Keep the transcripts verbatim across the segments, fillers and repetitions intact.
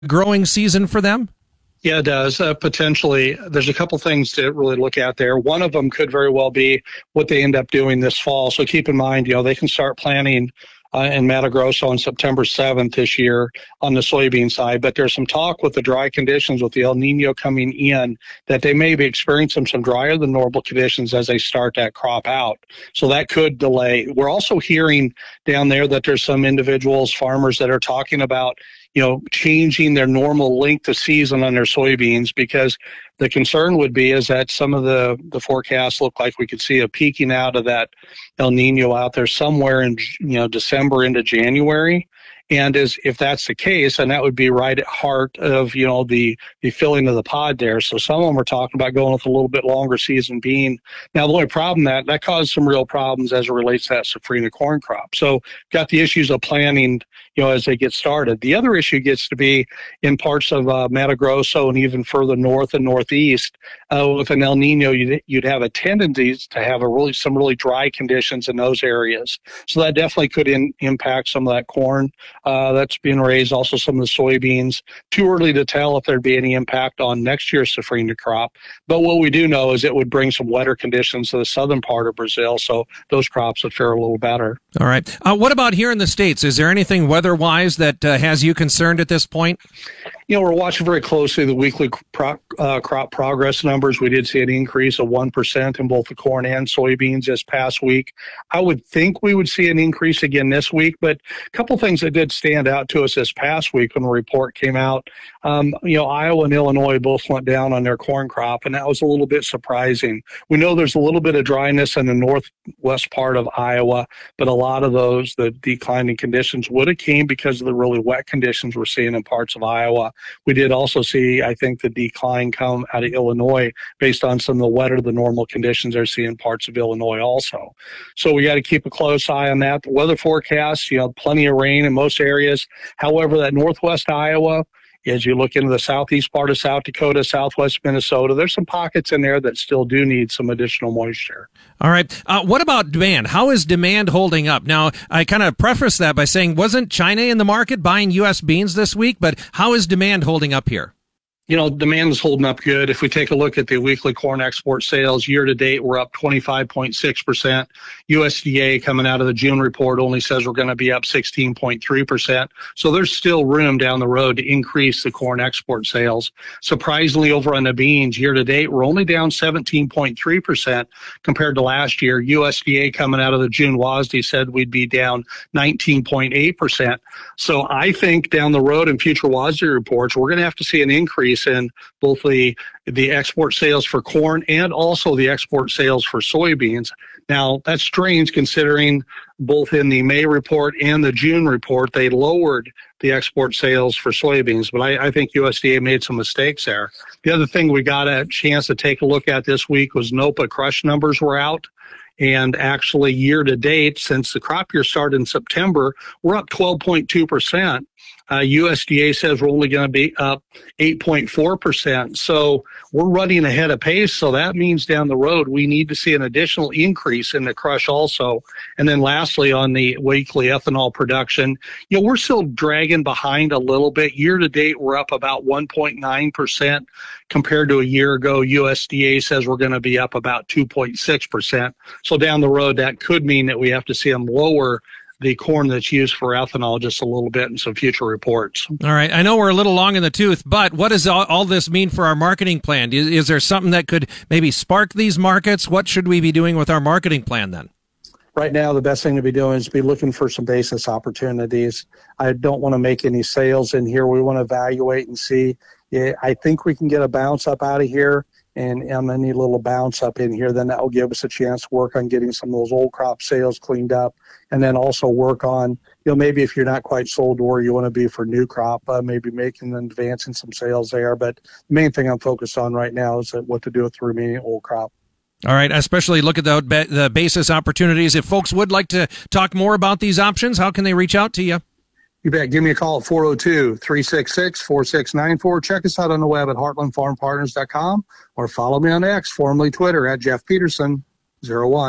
growing season for them? Yeah, it does. Uh, potentially, there's a couple things to really look at there. One of them could very well be what they end up doing this fall. So keep in mind, you know, they can start planting uh, in Mato Grosso on September seventh this year on the soybean side. But there's some talk with the dry conditions with the El Nino coming in that they may be experiencing some drier than normal conditions as they start that crop out. So that could delay. We're also hearing down there that there's some individuals, farmers that are talking about, you know, changing their normal length of season on their soybeans, because the concern would be is that some of the, the forecasts look like we could see a peaking out of that El Nino out there somewhere in, you know, December into January. And as if that's the case, and that would be right at heart of, you know, the, the filling of the pod there. So some of them are talking about going with a little bit longer season bean. Now, the only problem that that caused some real problems as it relates to that safrinha corn crop. So got the issues of planting, you know, as they get started. The other issue gets to be in parts of uh, Mato Grosso and even further north and northeast. Uh, with an El Nino, you'd, you'd have a tendency to have a really some really dry conditions in those areas. So that definitely could in, impact some of that corn uh, that's being raised, also some of the soybeans. Too early to tell if there'd be any impact on next year's safrinha crop. But what we do know is it would bring some wetter conditions to the southern part of Brazil, so those crops would fare a little better. All right. Uh, what about here in the States? Is there anything weather-wise that uh, has you concerned at this point? You know, we're watching very closely the weekly pro, uh, crop progress numbers. We did see an increase of one percent in both the corn and soybeans this past week. I would think we would see an increase again this week, but a couple things that did stand out to us this past week when the report came out. Um, you know, Iowa and Illinois both went down on their corn crop, and that was a little bit surprising. We know there's a little bit of dryness in the northwest part of Iowa, but a lot of those, the declining conditions would have came because of the really wet conditions we're seeing in parts of Iowa. We did also see, I think, the decline come out of Illinois based on some of the wetter than normal conditions they're seeing in parts of Illinois also. So we got to keep a close eye on that. The weather forecast, you know, plenty of rain in most areas. However, that northwest Iowa, as you look into the southeast part of South Dakota, southwest Minnesota, there's some pockets in there that still do need some additional moisture. All right. Uh, what about demand? How is demand holding up? Now, I kind of preface that by saying, wasn't China in the market buying U S beans this week? But how is demand holding up here? You know, demand is holding up good. If we take a look at the weekly corn export sales year to date, we're up twenty-five point six percent. U S D A coming out of the June report only says we're going to be up sixteen point three percent. So there's still room down the road to increase the corn export sales. Surprisingly, over on the beans year to date, we're only down seventeen point three percent compared to last year. U S D A coming out of the June W A S D said we'd be down nineteen point eight percent. So I think down the road in future W A S D reports, we're going to have to see an increase in both the the export sales for corn and also the export sales for soybeans. Now, that's strange considering both in the May report and the June report, they lowered the export sales for soybeans. But I, I think U S D A made some mistakes there. The other thing we got a chance to take a look at this week was NOPA crush numbers were out. And actually, year to date, since the crop year started in September, we're up twelve point two percent. Uh, U S D A says we're only going to be up eight point four percent. So we're running ahead of pace. So that means down the road, we need to see an additional increase in the crush also. And then lastly, on the weekly ethanol production, you know, we're still dragging behind a little bit. Year to date, we're up about one point nine percent compared to a year ago. U S D A says we're going to be up about two point six percent. So down the road, that could mean that we have to see them lower the corn that's used for ethanol just a little bit in some future reports. All right. I know we're a little long in the tooth, but what does all, all this mean for our marketing plan? Is, is there something that could maybe spark these markets? What should we be doing with our marketing plan then? Right now, the best thing to be doing is be looking for some basis opportunities. I don't want to make any sales in here. We want to evaluate and see. Yeah, I think we can get a bounce up out of here. And on any little bounce up in here, then that will give us a chance to work on getting some of those old crop sales cleaned up, and then also work on, you know, maybe if you're not quite sold to where you want to be for new crop, uh, maybe making and advancing some sales there. But the main thing I'm focused on right now is what to do with the remaining old crop. All right, especially look at the, the basis opportunities. If folks would like to talk more about these options, how can they reach out to you? You bet. Give me a call at four oh two, three six six, four six nine four. Check us out on the web at heartland farm partners dot com or follow me on X, formerly Twitter, at Jeff Peterson zero one.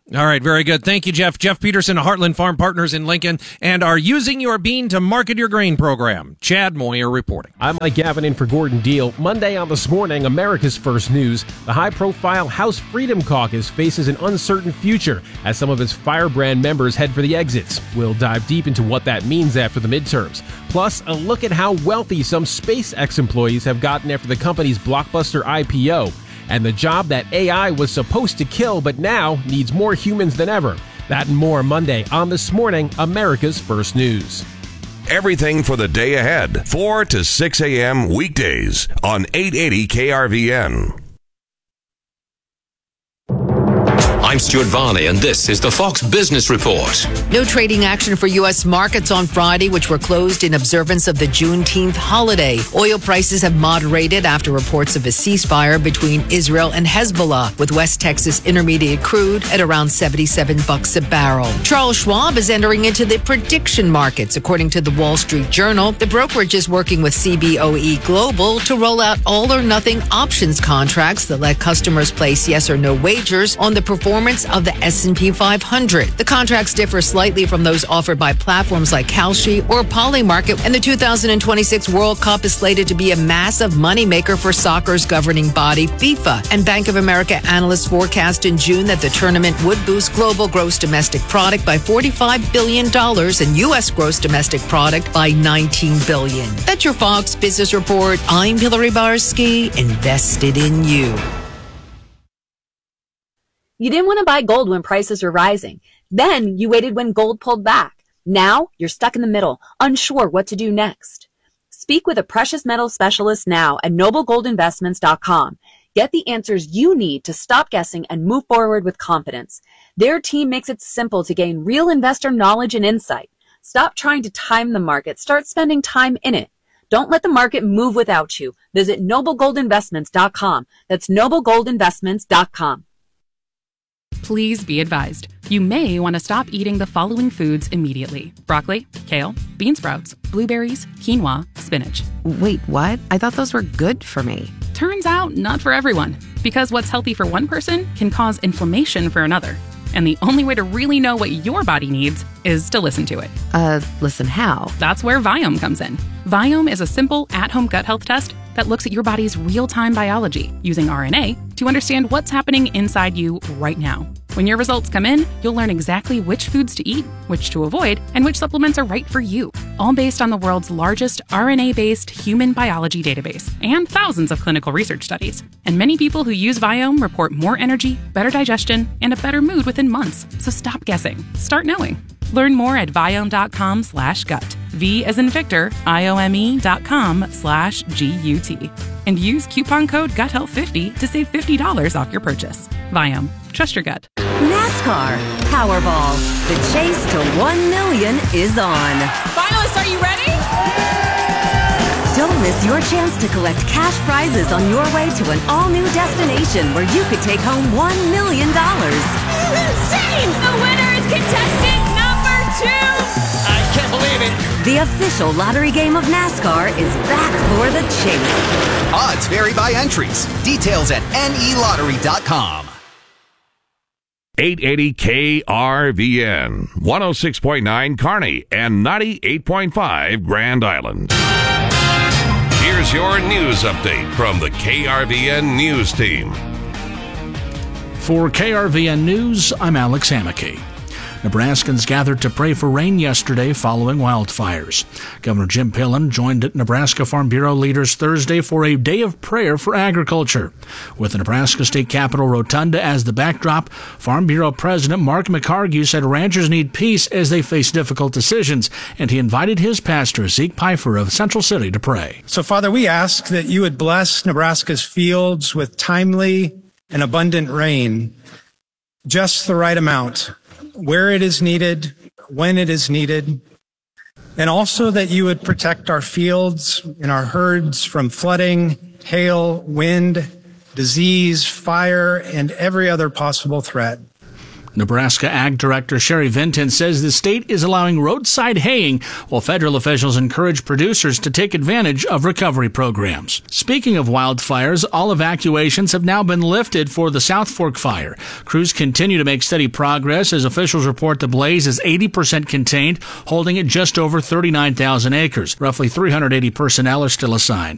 All right, very good. Thank you, Jeff. Jeff Peterson, Heartland Farm Partners in Lincoln, and our Using Your Bean to Market Your Grain program. Chad Moyer reporting. I'm Mike Gavin in for Gordon Deal. Monday on This Morning, America's First News. The high-profile House Freedom Caucus faces an uncertain future as some of its firebrand members head for the exits. We'll dive deep into what that means after the midterms. Plus, a look at how wealthy some SpaceX employees have gotten after the company's blockbuster I P O. And the job that A I was supposed to kill but now needs more humans than ever. That and more Monday on This Morning, America's First News. Everything for the day ahead, four to six a.m. weekdays on eight eighty K R V N. I'm Stuart Varney, and this is the Fox Business Report. No trading action for U S markets on Friday, which were closed in observance of the Juneteenth holiday. Oil prices have moderated after reports of a ceasefire between Israel and Hezbollah, with West Texas Intermediate crude at around seventy-seven bucks a barrel. Charles Schwab is entering into the prediction markets. According to the Wall Street Journal, the brokerage is working with C B O E Global to roll out all-or-nothing options contracts that let customers place yes or no wagers on the performance of the S and P five hundred. The contracts differ slightly from those offered by platforms like Kalshi or Polymarket, and the two thousand twenty-six World Cup is slated to be a massive moneymaker for soccer's governing body, FIFA. And Bank of America analysts forecast in June that the tournament would boost global gross domestic product by forty-five billion dollars and U S gross domestic product by nineteen billion dollars. That's your Fox Business Report. I'm Hillary Barsky, invested in you. You didn't want to buy gold when prices were rising. Then you waited when gold pulled back. Now you're stuck in the middle, unsure what to do next. Speak with a precious metals specialist now at noble gold investments dot com. Get the answers you need to stop guessing and move forward with confidence. Their team makes it simple to gain real investor knowledge and insight. Stop trying to time the market. Start spending time in it. Don't let the market move without you. Visit noble gold investments dot com. That's noble gold investments dot com. Please be advised, you may want to stop eating the following foods immediately. Broccoli, kale, bean sprouts, blueberries, quinoa, spinach. Wait, what? I thought those were good for me. Turns out, not for everyone. Because what's healthy for one person can cause inflammation for another. And the only way to really know what your body needs is to listen to it. Uh, listen how? That's where Viome comes in. Viome is a simple, at-home gut health test that looks at your body's real-time biology using R N A to understand what's happening inside you right now. When your results come in, you'll learn exactly which foods to eat, which to avoid, and which supplements are right for you, all based on the world's largest R N A-based human biology database and thousands of clinical research studies. And many people who use Viome report more energy, better digestion, and a better mood within months. So stop guessing. Start knowing. Learn more at viome.com slash gut. V as in Victor, I-O-M-E dot com slash G-U-T. And use coupon code gut health fifty to save fifty dollars off your purchase. Viome. Trust your gut. NASCAR Powerball. The chase to one million is on. Finalists, are you ready? Don't miss your chance to collect cash prizes on your way to an all-new destination where you could take home one million dollars. This is insane! The winner is contestant number two! I can't believe it! The official lottery game of NASCAR is back for the chase. Odds vary by entries. Details at N E lottery dot com. eight eighty K R V N, one oh six point nine Kearney, and ninety-eight point five Grand Island. Here's your news update from the K R V N News Team. For K R V N News, I'm Alex Hammaky. Nebraskans gathered to pray for rain yesterday following wildfires. Governor Jim Pillen joined Nebraska Farm Bureau leaders Thursday for a day of prayer for agriculture. With the Nebraska State Capitol Rotunda as the backdrop, Farm Bureau President Mark McCargy said ranchers need peace as they face difficult decisions, and he invited his pastor, Zeke Pfeiffer of Central City, to pray. So, Father, we ask that you would bless Nebraska's fields with timely and abundant rain, just the right amount, where it is needed, when it is needed, and also that you would protect our fields and our herds from flooding, hail, wind, disease, fire, and every other possible threat. Nebraska Ag Director Sherry Vinton says the state is allowing roadside haying while federal officials encourage producers to take advantage of recovery programs. Speaking of wildfires, all evacuations have now been lifted for the South Fork fire. Crews continue to make steady progress as officials report the blaze is eighty percent contained, holding it just over thirty-nine thousand acres. Roughly three hundred eighty personnel are still assigned.